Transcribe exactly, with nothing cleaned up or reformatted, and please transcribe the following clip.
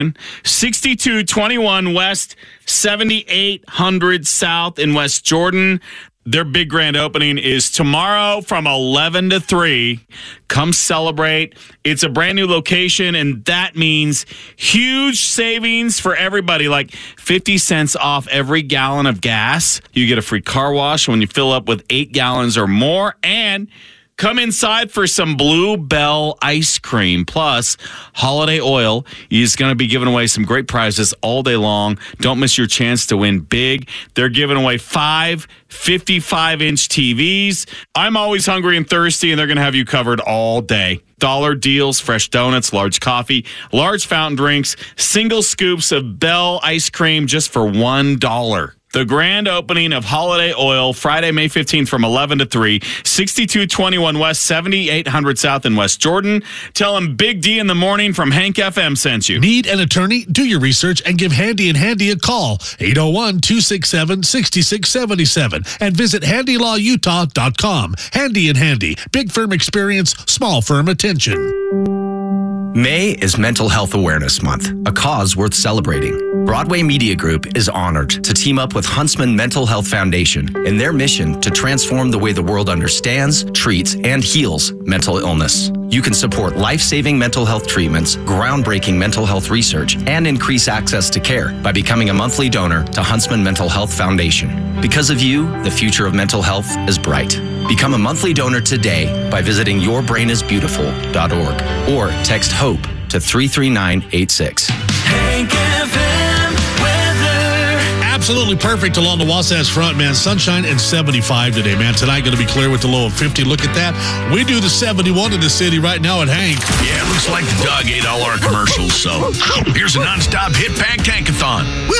sixty-two twenty-one West, seventy-eight hundred South in West Jordan. Their big grand opening is tomorrow from eleven to three. Come celebrate. It's a brand new location, and that means huge savings for everybody, like fifty cents off every gallon of gas. You get a free car wash when you fill up with eight gallons or more, and come inside for some Blue Bell ice cream. Plus, Holiday Oil is going to be giving away some great prizes all day long. Don't miss your chance to win big. They're giving away five fifty-five inch T Vs. I'm always hungry and thirsty, and they're going to have you covered all day. Dollar deals, fresh donuts, large coffee, large fountain drinks, single scoops of Bell ice cream just for one dollar. The grand opening of Holiday Oil, Friday, May fifteenth from eleven to three, sixty-two twenty-one West, seventy-eight hundred South in West Jordan. Tell them Big D in the morning from Hank F M sent you. Need an attorney? Do your research and give Handy and Handy a call, eight oh one, two six seven, six six seven seven, and visit handy law utah dot com. Handy and Handy, big firm experience, small firm attention. May is Mental Health Awareness Month, a cause worth celebrating. Broadway Media Group is honored to team up with Huntsman Mental Health Foundation in their mission to transform the way the world understands, treats, and heals mental illness. You can support life-saving mental health treatments, groundbreaking mental health research, and increase access to care by becoming a monthly donor to Huntsman Mental Health Foundation. Because of you, the future of mental health is bright. Become a monthly donor today by visiting your brain is beautiful dot org or text HOPE to three three nine eight six. Hank F M weather. Absolutely perfect along the Wasatch Front, man. Sunshine and seventy-five today, man. Tonight going to be clear with the low of fifty. Look at that. We do the seventy-one in the city right now at Hank. Yeah, it looks like the Doug ate all our commercials, so here's a nonstop hit pack tankathon.